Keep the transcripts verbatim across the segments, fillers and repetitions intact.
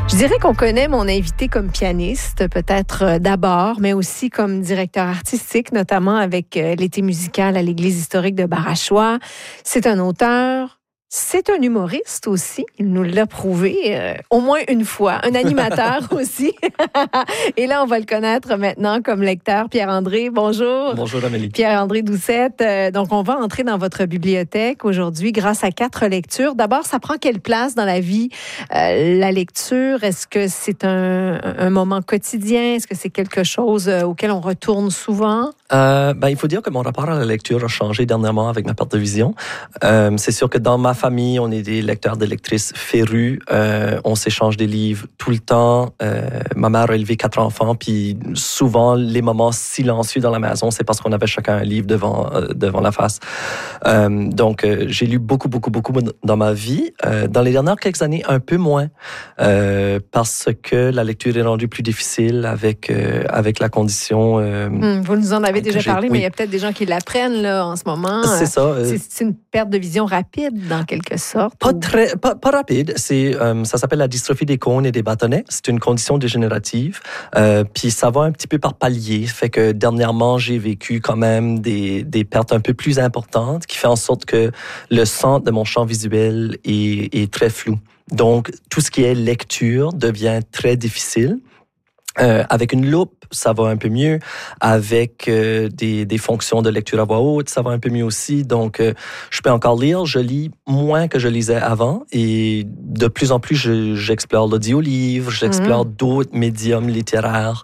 Je dirais qu'on connaît mon invité comme pianiste, peut-être d'abord, mais aussi comme directeur artistique, notamment avec l'été musical à l'Église historique de Barachois. C'est un auteur. C'est un humoriste aussi, il nous l'a prouvé euh, au moins une fois, un animateur aussi. Et là, on va le connaître maintenant comme lecteur. Pierre-André, bonjour. Bonjour Amélie. Pierre-André Doucette. Euh, donc, on va entrer dans votre bibliothèque aujourd'hui grâce à quatre lectures. D'abord, ça prend quelle place dans la vie, euh, la lecture? Est-ce que c'est un, un moment quotidien? Est-ce que c'est quelque chose auquel on retourne souvent? Euh, ben, il faut dire que mon rapport à la lecture a changé dernièrement avec ma perte de vision. Euh, c'est sûr que dans ma famille, on est des lecteurs, des lectrices férus. Euh, on s'échange des livres tout le temps. Euh, ma mère a élevé quatre enfants, puis souvent, les moments silencieux dans la maison, c'est parce qu'on avait chacun un livre devant, euh, devant la face. Euh, donc, euh, j'ai lu beaucoup, beaucoup, beaucoup dans ma vie. Euh, dans les dernières quelques années, un peu moins, euh, parce que la lecture est rendue plus difficile avec, euh, avec la condition... Euh, hum, vous nous en avez déjà parlé, oui. mais il y a peut-être des gens qui l'apprennent là, en ce moment. C'est ça. Euh, c'est, c'est une perte de vision rapide, dans quelque sorte. Pas ou... très, pas, pas rapide. C'est, euh, ça s'appelle la dystrophie des cônes et des bâtonnets. C'est une condition dégénérative. Euh, puis ça va un petit peu par palier. Fait que dernièrement, j'ai vécu quand même des, des pertes un peu plus importantes, qui fait en sorte que le centre de mon champ visuel est, est très flou. Donc, tout ce qui est lecture devient très difficile. Euh, avec une loupe, ça va un peu mieux. Avec euh, des, des fonctions de lecture à voix haute, ça va un peu mieux aussi. Donc, euh, je peux encore lire. Je lis moins que je lisais avant. Et de plus en plus, je, j'explore l'audio-livre, j'explore mmh. d'autres médiums littéraires.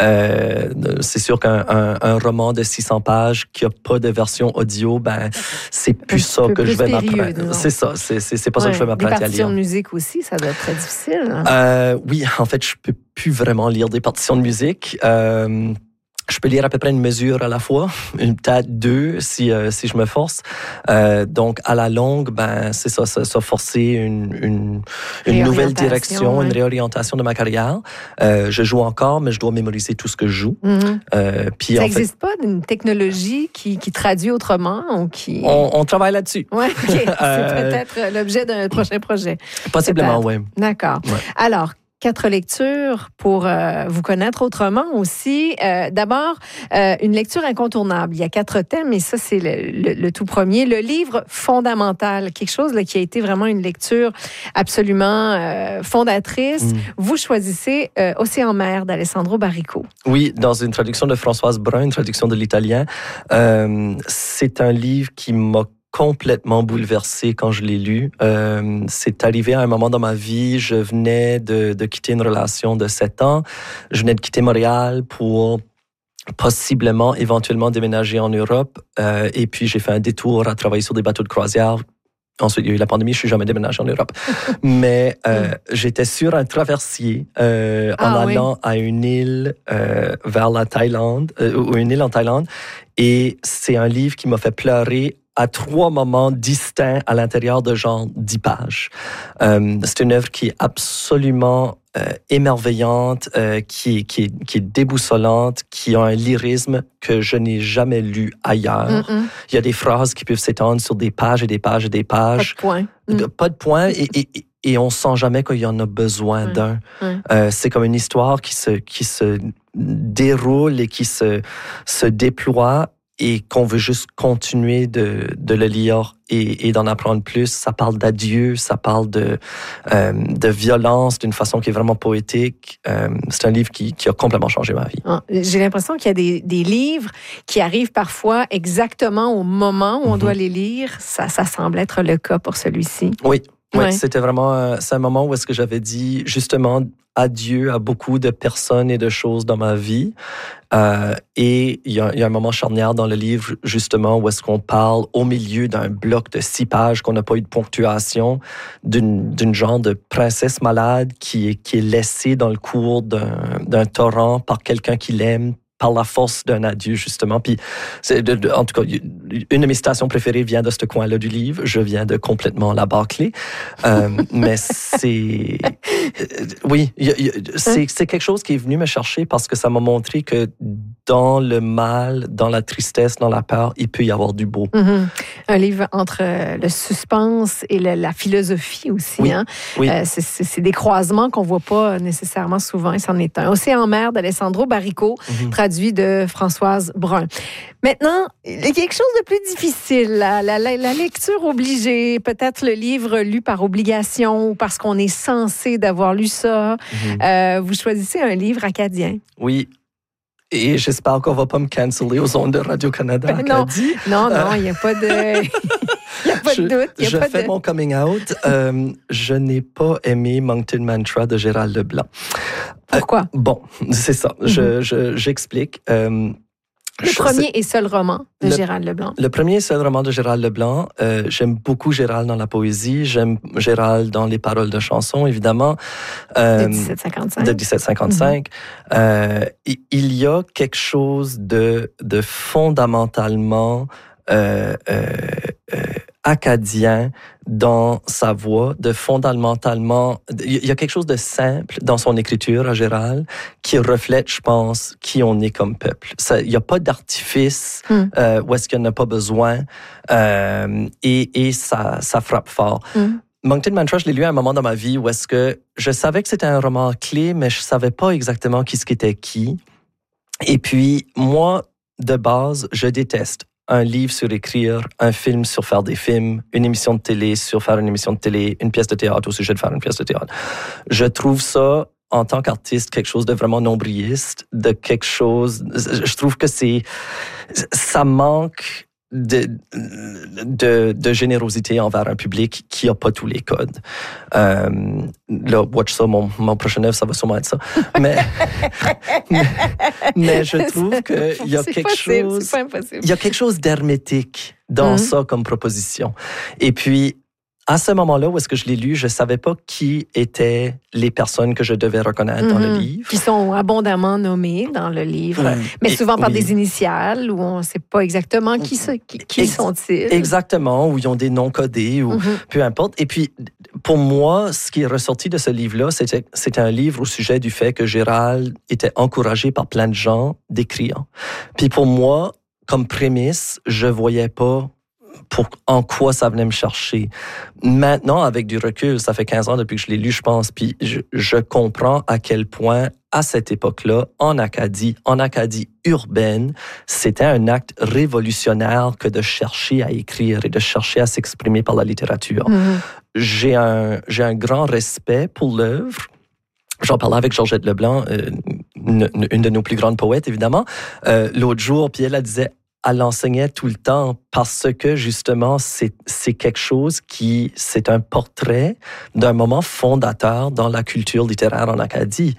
Euh, c'est sûr qu'un un, un roman de six cents pages qui n'a pas de version audio, ben, c'est plus ça que je vais m'apprendre. C'est ça, c'est, c'est, c'est pas ouais, ça que je vais m'apprendre à lire. Les partitions de musique aussi, ça doit être très difficile. Hein? Euh, oui, en fait, je peux plus vraiment lire des partitions de musique. Euh, je peux lire à peu près une mesure à la fois, une peut-être deux si euh, si je me force. Euh, donc à la longue, ben c'est ça, ça, ça forcer une une, une nouvelle direction, ouais. Une réorientation de ma carrière. Euh, je joue encore, mais je dois mémoriser tout ce que je joue. Mm-hmm. Euh, puis ça en n'existe fait, pas d'une technologie qui qui traduit autrement ou qui. On, on travaille là-dessus. Ouais, ok. C'est euh... peut-être l'objet d'un prochain projet. Possiblement, oui. D'accord. Ouais. Alors. Quatre lectures pour euh, vous connaître autrement aussi. Euh, d'abord, euh, une lecture incontournable. Il y a quatre thèmes et ça, c'est le, le, le tout premier. Le livre fondamental, quelque chose là, qui a été vraiment une lecture absolument euh, fondatrice. Mm. Vous choisissez euh, Océan Mer d'Alessandro Baricco. Oui, dans une traduction de Françoise Brun, une traduction de l'italien. Euh, c'est un livre qui m'a complètement bouleversé quand je l'ai lu. Euh, c'est arrivé à un moment dans ma vie, je venais de, de quitter une relation de sept ans. Je venais de quitter Montréal pour possiblement, éventuellement déménager en Europe. Euh, et puis, j'ai fait un détour à travailler sur des bateaux de croisière. Ensuite, il y a eu la pandémie, je suis jamais déménagé en Europe. Mais euh, mm. j'étais sur un traversier euh, en ah, allant oui. à une île euh, vers la Thaïlande, euh, ou une île en Thaïlande. Et c'est un livre qui m'a fait pleurer à trois moments distincts à l'intérieur de genre dix pages. Euh, c'est une œuvre qui est absolument euh, émerveillante, euh, qui, est, qui, est, qui est déboussolante, qui a un lyrisme que je n'ai jamais lu ailleurs. Mm-mm. Il y a des phrases qui peuvent s'étendre sur des pages et des pages et des pages. Pas de point. Mm. Pas de point et, et, et on sent jamais qu'il y en a besoin mm. d'un. Mm. Euh, c'est comme une histoire qui se, qui se déroule et qui se, se déploie et qu'on veut juste continuer de, de le lire et, et d'en apprendre plus. Ça parle d'adieu, ça parle de, euh, de violence d'une façon qui est vraiment poétique. Euh, c'est un livre qui, qui a complètement changé ma vie. Ah, j'ai l'impression qu'il y a des, des livres qui arrivent parfois exactement au moment où on mm-hmm. doit les lire. Ça, ça semble être le cas pour celui-ci. Oui. Oui, ouais. C'était vraiment euh, c'est un moment où est-ce que j'avais dit justement adieu à beaucoup de personnes et de choses dans ma vie. Euh, et il y, y a un moment charnière dans le livre justement où est-ce qu'on parle au milieu d'un bloc de six pages qu'on n'a pas eu de ponctuation d'une, d'une genre de princesse malade qui est, qui est laissée dans le cours d'un, d'un torrent par quelqu'un qui l'aime, par la force d'un adieu, justement. Puis, c'est de, de, en tout cas, une de mes citations préférées vient de ce coin-là du livre. Je viens de complètement la bâcler. Euh, mais c'est... Oui, y a, y a, c'est, c'est quelque chose qui est venu me chercher parce que ça m'a montré que dans le mal, dans la tristesse, dans la peur, il peut y avoir du beau. Mm-hmm. Un livre entre le suspense et le, la philosophie aussi. Oui, hein? oui. Euh, c'est, c'est, c'est des croisements qu'on ne voit pas nécessairement souvent, et c'en est un. Océan en mer d'Alessandro Baricco, mm-hmm. traduit de Françoise Brun. Maintenant, il y a quelque chose de plus difficile, la, la, la, la lecture obligée, peut-être le livre lu par obligation ou parce qu'on est censé d'avoir lu ça. Mm-hmm. Euh, vous choisissez un livre acadien. Oui. Et j'espère qu'on ne va pas me canceller aux ondes de Radio-Canada. Ben non, non, non, il n'y a pas de, y a pas je, de doute. Y a je pas fais de... mon coming out. Euh, je n'ai pas aimé Moncton Mantra de Gérald Leblanc. Pourquoi? Euh, bon, c'est ça. Mm-hmm. Je, je, j'explique. Euh, Le premier et seul roman de le, Gérald Leblanc. Le premier et seul roman de Gérald Leblanc. Euh, j'aime beaucoup Gérald dans la poésie. J'aime Gérald dans les paroles de chansons, évidemment. Euh, de dix-sept cinquante-cinq. De dix-sept cinquante-cinq. Mm-hmm. Euh, il y a quelque chose de, de fondamentalement euh, euh, euh, acadien dans sa voix, de fondamentalement... Il y a quelque chose de simple dans son écriture à Gérald qui reflète, je pense, qui on est comme peuple. Ça, il n'y a pas d'artifice mm. euh, où est-ce qu'il n'y en a pas besoin euh, et, et ça, ça frappe fort. Mm. Moncton Mantra, je l'ai lu à un moment dans ma vie où est-ce que je savais que c'était un roman clé, mais je savais pas exactement qui ce qui était qui. Et puis, moi, de base, je déteste un livre sur écrire, un film sur faire des films, une émission de télé sur faire une émission de télé, une pièce de théâtre au sujet de faire une pièce de théâtre. Je trouve ça, en tant qu'artiste, quelque chose de vraiment nombrilliste, de quelque chose... Je trouve que c'est... Ça manque de, de, de générosité envers un public qui n'a pas tous les codes. Euh, là, watch ça, mon, mon prochain œuvre, ça va sûrement être ça. Mais, mais, mais je trouve qu'il y a c'est quelque possible, chose... C'est pas impossible. Il y a quelque chose d'hermétique dans mm-hmm. ça comme proposition. Et puis, à ce moment-là où est-ce que je l'ai lu, je ne savais pas qui étaient les personnes que je devais reconnaître mm-hmm. dans le livre. Qui sont abondamment nommées dans le livre, mm. mais souvent Et, par oui. des initiales où on ne sait pas exactement qui, qui, qui Ex- sont-ils. Exactement, où ils ont des noms codés, ou mm-hmm. peu importe. Et puis, pour moi, ce qui est ressorti de ce livre-là, c'était, c'était un livre au sujet du fait que Gérald était encouragé par plein de gens d'écrire. Puis pour moi, comme prémisse, je ne voyais pas pour en quoi ça venait me chercher. Maintenant, avec du recul, ça fait quinze ans depuis que je l'ai lu, je pense, puis je, je comprends à quel point, à cette époque-là, en Acadie, en Acadie urbaine, c'était un acte révolutionnaire que de chercher à écrire et de chercher à s'exprimer par la littérature. Mm-hmm. J'ai un, j'ai un grand respect pour l'œuvre. J'en parlais avec Georgette Leblanc, euh, une, une de nos plus grandes poètes, évidemment, euh, l'autre jour, puis elle, elle disait... Elle enseignait tout le temps parce que, justement, c'est, c'est quelque chose qui... C'est un portrait d'un moment fondateur dans la culture littéraire en Acadie.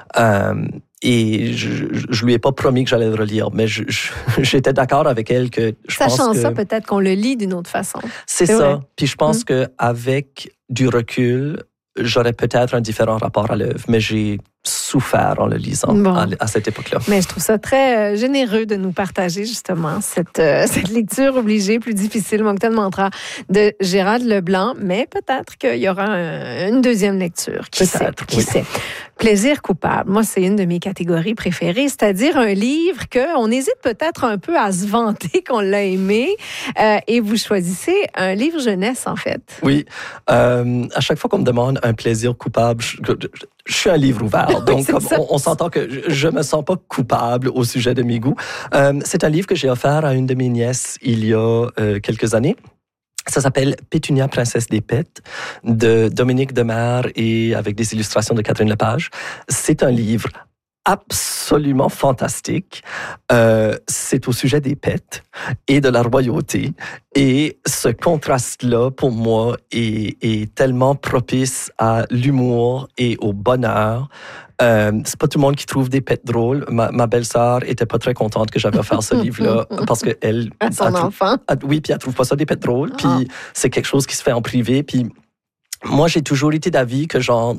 Euh, et je ne lui ai pas promis que j'allais le relire, mais je, je, j'étais d'accord avec elle que je pense que... Sachant ça, peut-être qu'on le lit d'une autre façon. C'est, c'est ça. Vrai. Puis je pense mmh. qu'avec du recul, j'aurais peut-être un différent rapport à l'œuvre, mais j'ai souffert en le lisant bon. à, à cette époque-là. Mais je trouve ça très euh, généreux de nous partager justement cette, euh, cette lecture obligée, plus difficile, Moncton Mantra, de Gérald Leblanc, mais peut-être qu'il y aura un, une deuxième lecture. Qui peut-être, sait, qui oui. sait. Plaisir coupable. Moi, c'est une de mes catégories préférées, c'est-à-dire un livre qu'on hésite peut-être un peu à se vanter qu'on l'a aimé, euh, et vous choisissez un livre jeunesse, en fait. Oui. Euh, à chaque fois qu'on me demande un plaisir coupable, je, je, je suis un livre ouvert. Donc, comme on, on s'entend que je ne me sens pas coupable au sujet de mes goûts. Euh, c'est un livre que j'ai offert à une de mes nièces il y a euh, quelques années. Ça s'appelle Pétunia, princesse des Pets, de Dominique Demers et avec des illustrations de Catherine Lepage. C'est un livre absolument fantastique. Euh, c'est au sujet des pets et de la royauté. Et ce contraste-là, pour moi, est, est tellement propice à l'humour et au bonheur. Euh, c'est pas tout le monde qui trouve des pets drôles. Ma, ma belle-sœur était pas très contente que j'avais offert ce livre-là parce que elle, à son elle enfant. Trouve, elle, oui, puis elle trouve pas ça des pets drôles. Puis Ah. c'est quelque chose qui se fait en privé. Puis moi, j'ai toujours été d'avis que, genre,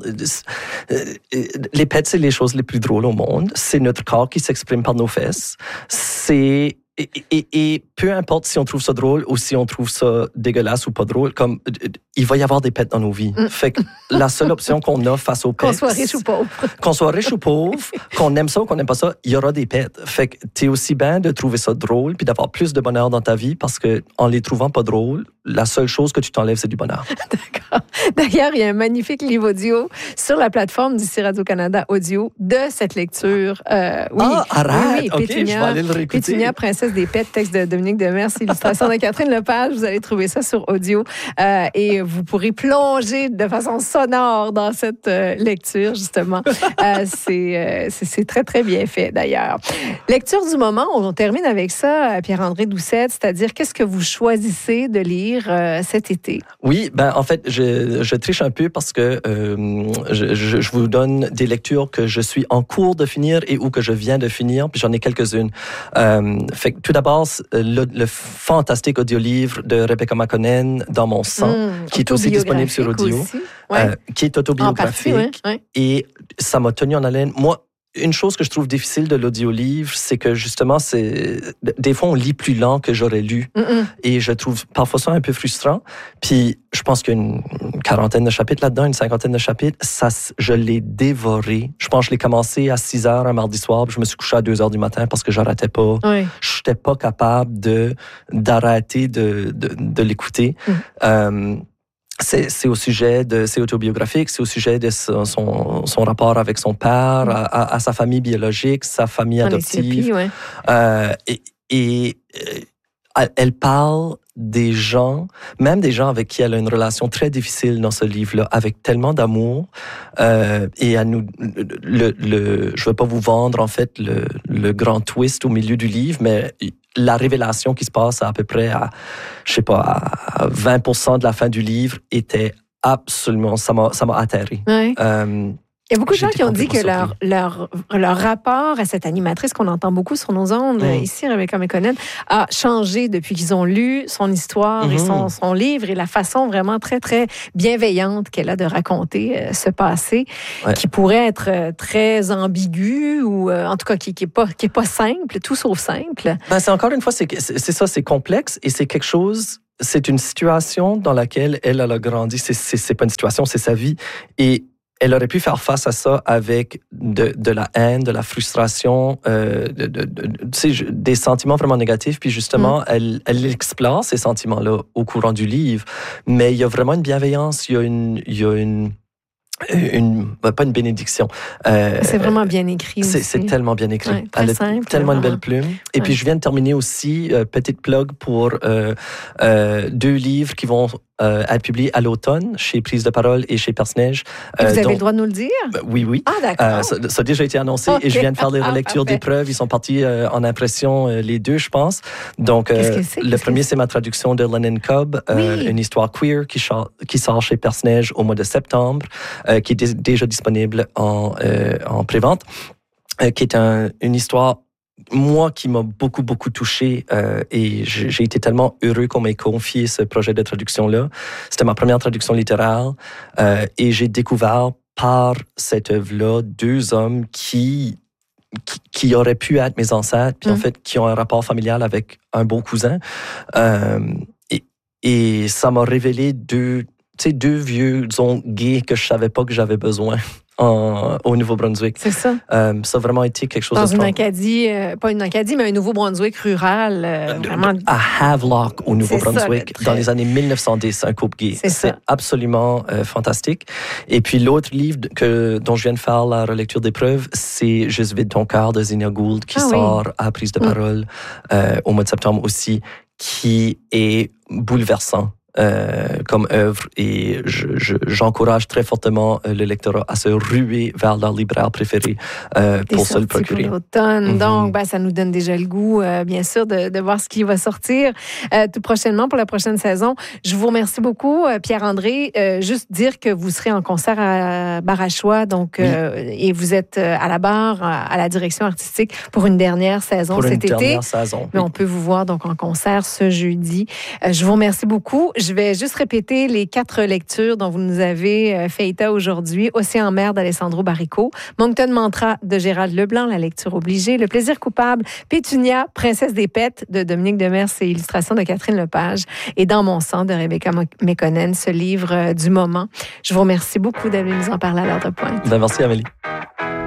les pets, c'est les choses les plus drôles au monde. C'est notre corps qui s'exprime par nos fesses. C'est... Et, et, et peu importe si on trouve ça drôle ou si on trouve ça dégueulasse ou pas drôle, comme il va y avoir des pets dans nos vies. Mm. Fait que la seule option qu'on a face aux pets... Qu'on soit riche ou pauvre. Qu'on soit riche ou pauvre, qu'on aime ça ou qu'on n'aime pas ça, il y aura des pets. Fait que t'es aussi bien de trouver ça drôle puis d'avoir plus de bonheur dans ta vie parce que en les trouvant pas drôles, la seule chose que tu t'enlèves, c'est du bonheur. D'accord. D'ailleurs, il y a un magnifique livre audio sur la plateforme du Radio-Canada Audio de cette lecture. Euh, oui. Ah, arrête! Oui, oui. OK, Pétunia, je vais aller le réécouter. Pétunia, princesse des pets, texte de Dominique Demers, illustration de Catherine Lepage. Vous allez trouver ça sur audio euh, et vous pourrez plonger de façon sonore dans cette euh, lecture, justement. euh, c'est, euh, c'est, c'est très, très bien fait, d'ailleurs. Lecture du moment, on termine avec ça, Pierre-André Doucette, c'est-à-dire qu'est-ce que vous choisissez de lire euh, cet été? Oui, ben en fait, je, je triche un peu parce que euh, je, je, je vous donne des lectures que je suis en cours de finir et ou que je viens de finir, puis j'en ai quelques-unes. Euh, fait que tout d'abord, le, le fantastique audiolivre de Rebecca McConnell, Dans mon sang, mmh, qui est aussi disponible sur audio, ouais. euh, qui est autobiographique. Partie, ouais, ouais. Et ça m'a tenu en haleine. Moi, une chose que je trouve difficile de l'audiolivre, c'est que justement, c'est des fois, on lit plus lent que j'aurais lu. Mm-mm. Et je trouve parfois ça un peu frustrant. Puis, je pense qu'il y a une quarantaine de chapitres là-dedans, une cinquantaine de chapitres. Ça, je l'ai dévoré. Je pense que je l'ai commencé à six heures un mardi soir, puis je me suis couché à deux heures du matin parce que j'arrêtais pas. Oui. Je n'étais pas capable de, d'arrêter de, de, de l'écouter. Mm. Euh, C'est, c'est au sujet de, c'est autobiographique, c'est au sujet de son, son, son rapport avec son père, mmh. à, à sa famille biologique, sa famille adoptive. Éthiopie, ouais. euh, et, et euh, elle parle des gens, même des gens avec qui elle a une relation très difficile dans ce livre-là, avec tellement d'amour. Euh, et à nous, le, le, je ne veux pas vous vendre en fait le, le grand twist au milieu du livre, mais la révélation qui se passe à, à peu près à, je sais pas, à vingt pour cent de la fin du livre était absolument, ça m'a, ça m'a atterri. Ouais. Euh, Il y a beaucoup de gens qui ont dit que leur, leur, leur rapport à cette animatrice qu'on entend beaucoup sur nos ondes, mmh. ici, Rebecca McConnell, a changé depuis qu'ils ont lu son histoire mmh. et son, son livre et la façon vraiment très, très bienveillante qu'elle a de raconter euh, ce passé ouais. qui pourrait être euh, très ambigu ou euh, en tout cas qui n'est pas, qui est pas simple, tout sauf simple. Ben, c'est encore une fois, c'est, c'est, c'est ça, c'est complexe et c'est quelque chose... C'est une situation dans laquelle elle, elle a grandi. C'est, c'est, c'est pas une situation, c'est sa vie. Et elle aurait pu faire face à ça avec de, de la haine, de la frustration, euh, de, de, de, tu sais, des sentiments vraiment négatifs. Puis justement, mmh. elle, elle explore ces sentiments-là au courant du livre. Mais il y a vraiment une bienveillance, il y a une... Il y a une Une, pas une bénédiction. Euh, c'est vraiment bien écrit c'est, aussi. C'est tellement bien écrit. Ouais, très Elle a simple, tellement vraiment. Une belle plume. Et ouais. puis, je viens de terminer aussi, euh, petite plug pour euh, euh, deux livres qui vont euh, être publiés à l'automne chez Prise de Parole et chez Perce-Neige. Euh, vous avez dont, le droit de nous le dire? Euh, oui, oui. Ah, d'accord. Euh, ça, ça a déjà été annoncé okay. et je viens de faire les relectures ah, d'épreuves. Ils sont partis euh, en impression, euh, les deux, je pense. Donc, Qu'est-ce que c'est? le Qu'est-ce premier, que c'est? c'est ma traduction de Lennon Cobb, euh, oui. une histoire queer qui, char- qui sort chez Perce-Neige au mois de septembre, euh, qui est d- déjà disponible en, euh, en pré-vente, euh, qui est un, une histoire, moi, qui m'a beaucoup, beaucoup touché euh, et j'ai, j'ai été tellement heureux qu'on m'ait confié ce projet de traduction-là. C'était ma première traduction littéraire euh, et j'ai découvert par cette œuvre-là deux hommes qui, qui, qui auraient pu être mes ancêtres, puis mmh. en fait, qui ont un rapport familial avec un beau cousin. Euh, et, et ça m'a révélé deux... Tu sais, deux vieux, disons, gays que je savais pas que j'avais besoin en, au Nouveau-Brunswick. C'est ça. Euh, ça a vraiment été quelque chose Dans de... Dans une Acadie, euh, pas une Acadie, mais un Nouveau-Brunswick rural. Euh, vraiment... À Havelock, au Nouveau-Brunswick, très... dans les années mille neuf cent dix, un couple gay. C'est, C'est absolument euh, fantastique. Et puis l'autre livre que, dont je viens de faire la relecture d'épreuve, c'est « Juste vide ton cœur » de Zina Gould, qui ah, sort oui. à Prise de Parole mm. euh, au mois de septembre aussi, qui est bouleversant. Euh, comme œuvre et je, je, j'encourage très fortement le lectorat à se ruer vers leur libraire préféré euh, pour se le procurer. Pour l'automne. Mm-hmm. Donc, ben, ça nous donne déjà le goût, euh, bien sûr, de, de voir ce qui va sortir euh, tout prochainement pour la prochaine saison. Je vous remercie beaucoup, euh, Pierre-André. Euh, juste dire que vous serez en concert à Barachois, donc, euh, oui. et vous êtes à la barre, à la direction artistique pour une dernière saison pour cet une été. Dernière saison, Mais oui. on peut vous voir donc en concert ce jeudi. Euh, je vous remercie beaucoup. je vais juste répéter les quatre lectures dont vous nous avez fait état aujourd'hui. Océan en mer d'Alessandro Baricco, Moncton Mantra de Gérald Leblanc, la lecture obligée, Le plaisir coupable, Pétunia, Princesse des Pets de Dominique Demers et illustrations de Catherine Lepage et Dans mon sang de Rebecca Mekonnen, ce livre du moment. Je vous remercie beaucoup d'aller nous en parler à l'heure de pointe. Ben, merci Amélie.